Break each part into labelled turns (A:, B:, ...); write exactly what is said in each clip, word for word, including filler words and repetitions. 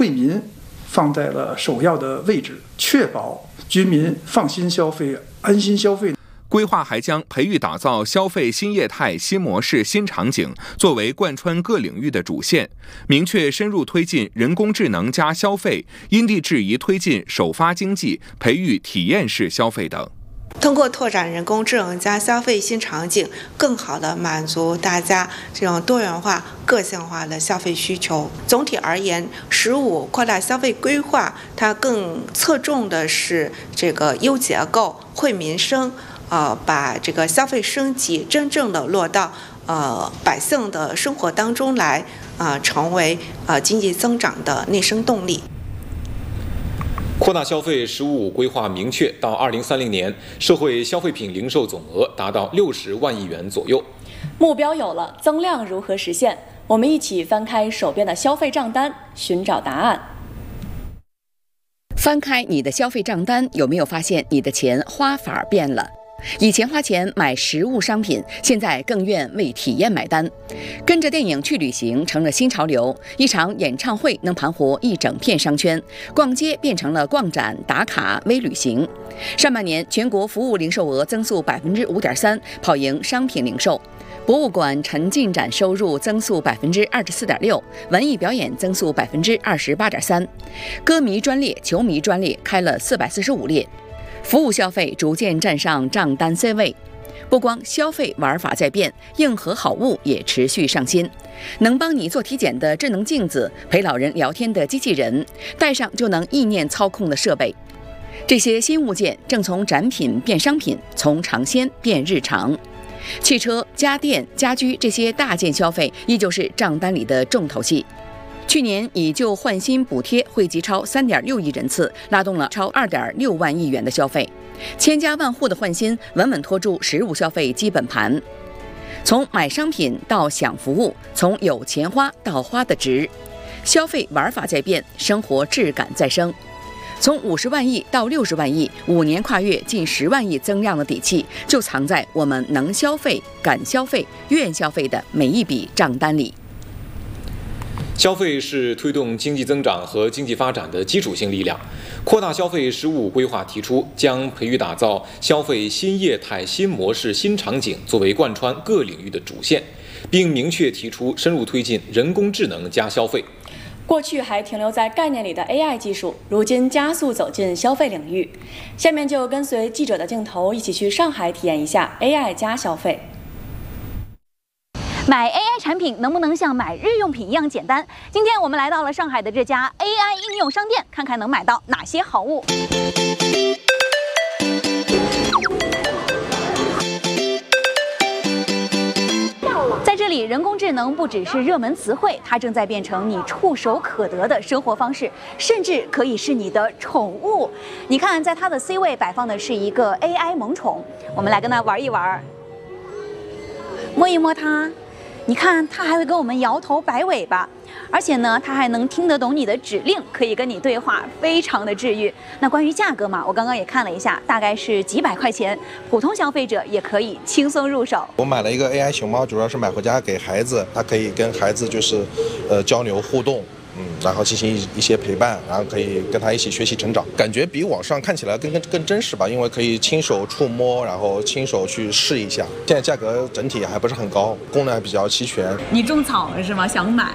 A: 惠民放在了首要的位置，确保居民放心消费、安心消费。
B: 规划还将培育打造消费新业态、新模式、新场景作为贯穿各领域的主线，明确深入推进人工智能加消费，因地制宜推进首发经济，培育体验式消费等。
C: 通过拓展人工智能加消费新场景，更好地满足大家这种多元化、个性化的消费需求。总体而言，十五扩大消费规划，它更侧重的是这个优结构、惠民生，呃，把这个消费升级真正的落到呃百姓的生活当中来，呃，成为呃经济增长的内生动力。
D: 扩大消费“十五五”规划明确，到二零三零年，社会消费品零售总额达到六十万亿元左右。
E: 目标有了，增量如何实现？我们一起翻开手边的消费账单，寻找答案。
F: 翻开你的消费账单，有没有发现你的钱花法变了？以前花钱买实物商品，现在更愿为体验买单。跟着电影去旅行成了新潮流，一场演唱会能盘活一整片商圈，逛街变成了逛展、打卡、微旅行。上半年全国服务零售额增速百分之五点三，跑赢商品零售。博物馆沉浸展收入增速百分之二十四点六，文艺表演增速百分之二十八点三，歌迷专列、球迷专列开了四百四十五列。服务消费逐渐站上账单 C 位，不光消费玩法在变，硬核好物也持续上新。能帮你做体检的智能镜子，陪老人聊天的机器人，带上就能意念操控的设备，这些新物件正从展品变商品，从尝鲜变日常。汽车、家电、家居这些大件消费依旧是账单里的重头戏。去年以旧换新补贴惠及超三点六亿人次，拉动了超二点六万亿元的消费，千家万户的换新稳稳拖住实物消费基本盘。从买商品到享服务，从有钱花到花的值，消费玩法在变，生活质感在升。从五十万亿到六十万亿，五年跨越近十万亿增量的底气，就藏在我们能消费、敢消费、愿消费的每一笔账单里。
D: 消费是推动经济增长和经济发展的基础性力量。扩大消费“十五五”规划提出，将培育打造消费新业态、新模式、新场景作为贯穿各领域的主线，并明确提出深入推进人工智能加消费。
E: 过去还停留在概念里的 A I 技术，如今加速走进消费领域。下面就跟随记者的镜头，一起去上海体验一下 A I 加消费。
G: 买 A I 产品能不能像买日用品一样简单？今天我们来到了上海的这家 A I 应用商店，看看能买到哪些好物。在这里，人工智能不只是热门词汇，它正在变成你触手可得的生活方式，甚至可以是你的宠物。你看，在它的 C 位摆放的是一个 A I 萌宠，我们来跟它玩一玩，摸一摸它。你看，它还会跟我们摇头摆尾巴，而且呢，它还能听得懂你的指令，可以跟你对话，非常的治愈。那关于价格嘛，我刚刚也看了一下，大概是几百块钱，普通消费者也可以轻松入手。
H: 我买了一个 A I 熊猫，主要是买回家给孩子，它可以跟孩子就是，呃，交流互动。嗯，然后进行一一些陪伴，然后可以跟他一起学习成长，感觉比网上看起来更更更真实吧，因为可以亲手触摸，然后亲手去试一下。现在价格整体还不是很高，功能还比较齐全。
G: 你种草了是吗？想买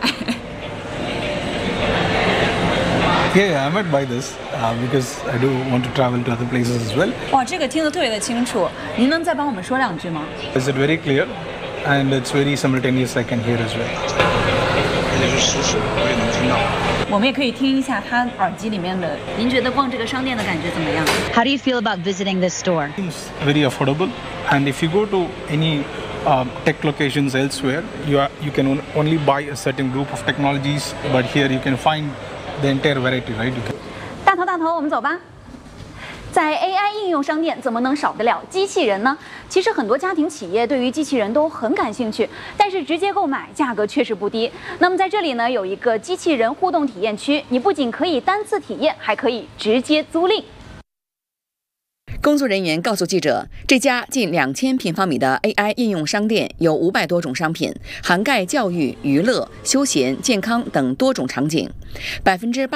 I: ？Yeah, yeah, I might buy this uh, because I do want to travel to other places as well.
G: 哇，这个听得特别的清楚，您能再帮我们说两句吗
I: Is it very clear? And it's very simultaneous. I can hear as well.
G: 也是实时，我也能听到。我们也可以听一下他耳机里面的。您觉得逛这个商店的感觉怎么样 ？How do you feel about visiting this store?
I: It's very affordable, and if you go to any uh, tech locations elsewhere, you are you can only buy a certain group of technologies, but here you can find the entire variety, right? You can...
G: 大头大头，我们走吧。在 A I 应用商店怎么能少得了机器人呢？其实很多家庭企业对于机器人都很感兴趣，但是直接购买价格确实不低。那么在这里呢，有一个机器人互动体验区，你不仅可以单次体验，还可以直接租赁。
F: 工作人员告诉记者，这家近两千平方米的 A I 应用商店有五百多种商品，涵盖教育、娱乐、休闲、健康等多种场景，百分之八。